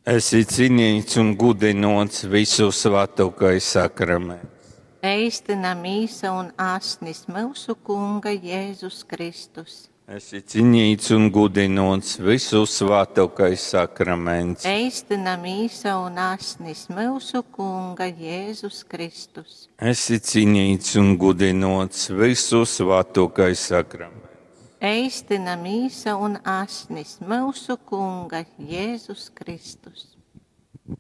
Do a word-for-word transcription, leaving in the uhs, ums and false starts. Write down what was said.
Esi cienīts un gudinots visu svētākais sakraments. Eistina mīsa un asnis mūsu Kunga Jēzus Kristus. Esi cienīts un gudinots visu svētākais sakraments. Eistina mīsa un asnis mūsu Kunga Jēzus Kristus. Esi cienīts un gudinots visu svētākais sakraments. Eistina mīsa un asnis mūsu Kunga Jēzus Kristus.